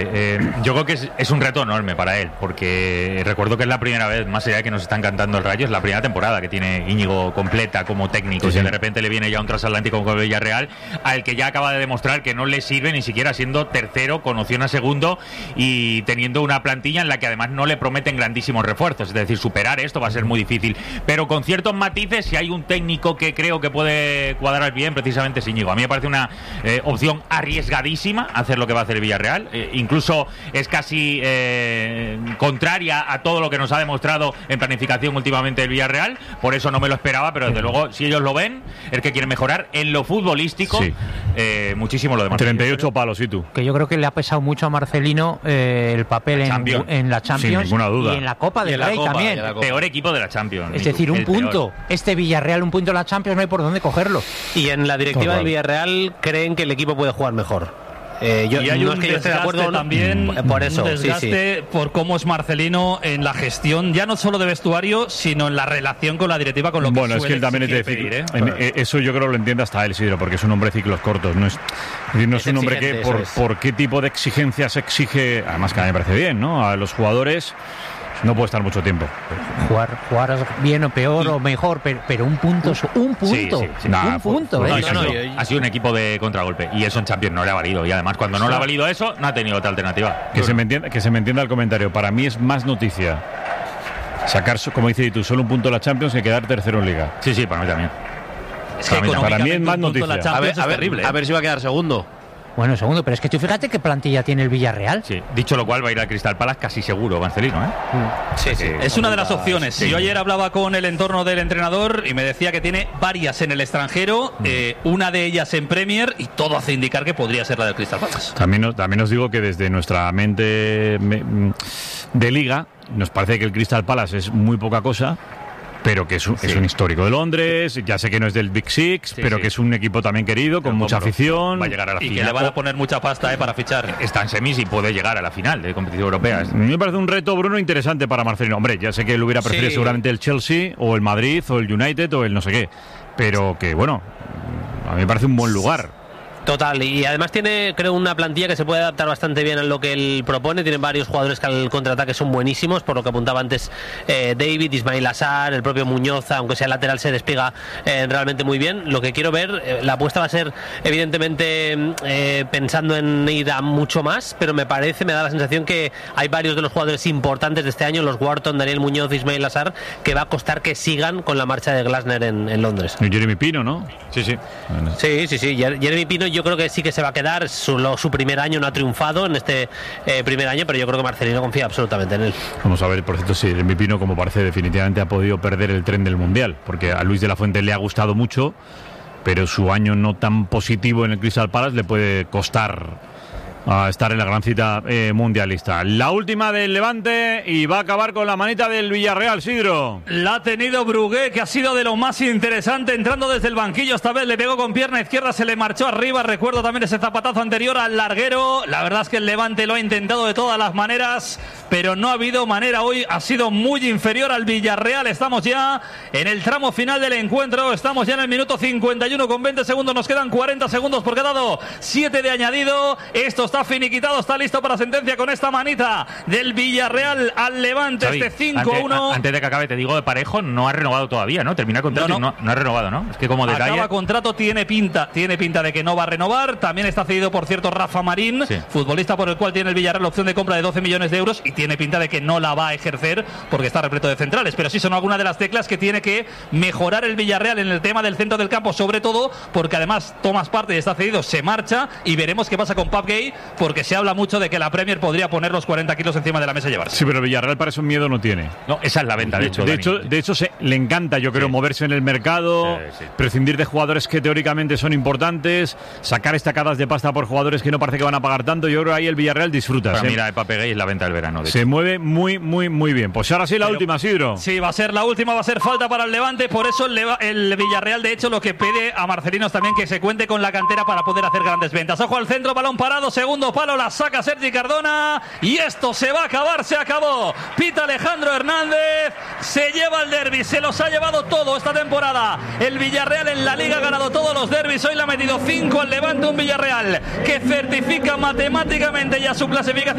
Yo creo que es un reto enorme para él, porque recuerdo que es la primera vez, más allá de que nos están cantando el Rayo, es la primera temporada que tiene Íñigo completa como técnico, y de repente le viene ya un transatlántico con el Villarreal, al que ya acaba de demostrar que no le sirve ni siquiera siendo tercero, con opción a segundo, y teniendo una plantilla en la que además no le prometen grandísimos refuerzos, es decir, superar esto va a ser muy difícil, pero con ciertos matices, si hay un técnico que creo que puede cuadrar bien, precisamente es Íñigo. A mí me parece una opción arriesgadísima hacer lo que va a hacer el Villarreal, incluso es casi contraria a todo lo que nos ha demostrado en planificación últimamente el Villarreal, por eso no me lo esperaba, pero desde luego si ellos lo ven, es que quieren mejorar en lo futbolístico, muchísimo lo demás. 38 palos, ¿y tú? Que yo creo que le ha pesado mucho a Marcelino el papel en la Champions, sin ninguna duda, y en la Copa del Rey también. Peor equipo de la Champions. Es decir, un punto. Peor. Este Villarreal, un punto en la Champions, no hay por dónde cogerlo. Y en la directiva del Villarreal creen que el equipo puede jugar mejor. Y hay no un es que yo esté de acuerdo también, por eso, un desgaste por cómo es Marcelino en la gestión, ya no solo de vestuario, sino en la relación con la directiva, con lo que bueno, es que él también es de pedir, eso yo creo que lo entiende hasta él, Isidro, porque es un hombre de ciclos cortos, no es un hombre que por qué tipo de exigencias exige, además que a mí me parece bien, ¿no? A los jugadores no puede estar mucho tiempo. Jugar bien o peor o mejor, pero un punto. Un punto. Un punto. Ha sido un equipo de contragolpe y eso en Champions no le ha valido. Y además, cuando no le ha valido eso, no ha tenido otra alternativa. Que se me entienda el comentario. Para mí es más noticia sacar, como dice tú, solo un punto en la Champions que quedar tercero en Liga. Sí, para mí también. Es que para mí es más noticia. A ver si va a quedar segundo. Bueno, segundo, pero es que tú fíjate qué plantilla tiene el Villarreal. Sí, dicho lo cual va a ir al Crystal Palace casi seguro, Marcelino, Sí, es una de las opciones. Yo ayer hablaba con el entorno del entrenador y me decía que tiene varias en el extranjero, una de ellas en Premier, y todo hace indicar que podría ser la del Crystal Palace. También os digo que desde nuestra mente de Liga nos parece que el Crystal Palace es muy poca cosa, pero que es un histórico de Londres, ya sé que no es del Big Six, pero que es un equipo también querido, con mucha afición. Va a llegar a la final. Y que le van a poner mucha pasta para fichar. Está en semis y puede llegar a la final de competición europea. A mí me parece un reto, Bruno, interesante para Marcelino. Hombre, ya sé que él hubiera preferido seguramente el Chelsea, o el Madrid, o el United, o el no sé qué. Pero que, bueno, a mí me parece un buen lugar. Total, y además tiene, creo, una plantilla que se puede adaptar bastante bien a lo que él propone. Tiene varios jugadores que al contraataque son buenísimos, por lo que apuntaba antes David, Ismail Assar, el propio Muñoz, aunque sea lateral, se despega realmente muy bien. Lo que quiero ver, la apuesta va a ser evidentemente pensando en ir a mucho más, pero me da la sensación que hay varios de los jugadores importantes de este año, los Wharton, Daniel Muñoz, Ismail Assar, que va a costar que sigan con la marcha de Glasner en Londres. Y Jeremy Pino, ¿no? Sí. Jeremy Pino yo creo que sí que se va a quedar, su primer año no ha triunfado en este primer año, pero yo creo que Marcelino confía absolutamente en él. Vamos a ver, por cierto, si Jeremy Pino, como parece, definitivamente ha podido perder el tren del Mundial, porque a Luis de la Fuente le ha gustado mucho, pero su año no tan positivo en el Crystal Palace le puede costar a estar en la gran cita mundialista. La última del Levante y va a acabar con la manita del Villarreal, Sidro. La ha tenido Brugué, que ha sido de lo más interesante, entrando desde el banquillo. Esta vez le pegó con pierna izquierda, se le marchó arriba. Recuerdo también ese zapatazo anterior al larguero. La verdad es que el Levante lo ha intentado de todas las maneras, pero no ha habido manera. Hoy ha sido muy inferior al Villarreal. Estamos ya en el tramo final del encuentro. Estamos ya en el minuto 51 con 20 segundos. Nos quedan 40 segundos porque ha dado 7 de añadido. Esto está finiquitado, está listo para sentencia con esta manita del Villarreal al Levante. Xavi, este 5-1. Antes de que acabe, te digo, de Parejo no ha renovado todavía, ¿no? Termina contrato no ha renovado, ¿no? Es que como detalle... Acaba contrato, tiene pinta de que no va a renovar. También está cedido, por cierto, Rafa Marín, futbolista por el cual tiene el Villarreal la opción de compra de 12 millones de euros, y tiene pinta de que no la va a ejercer porque está repleto de centrales. Pero sí son algunas de las teclas que tiene que mejorar el Villarreal en el tema del centro del campo, sobre todo porque además Thomas Partey está cedido, se marcha, y veremos qué pasa con Pape Gueye, porque se habla mucho de que la Premier podría poner los 40 kilos encima de la mesa y llevarse. Sí, pero Villarreal para eso miedo no tiene. No, esa es la venta, de hecho. De hecho le encanta, yo creo, moverse en el mercado, prescindir de jugadores que teóricamente son importantes, sacar estacadas de pasta por jugadores que no parece que van a pagar tanto. Yo creo que ahí el Villarreal disfruta. Pero mira, Pape Gueye es la venta del verano. Se mueve muy, muy, muy bien. Pues ahora sí la última, Sidro. Sí, va a ser la última, va a ser falta para el Levante. Por eso el Villarreal, de hecho, lo que pide a Marcelino es también que se cuente con la cantera para poder hacer grandes ventas. Ojo al centro, balón parado, seguro. segundo palo, la saca Sergi Cardona y esto se va a acabar, se acabó. Pita Alejandro Hernández, se lleva el derbi, se los ha llevado todo esta temporada. El Villarreal en la Liga ha ganado todos los derbis, hoy le ha metido 5 al Levante, un Villarreal que certifica matemáticamente ya su clasificación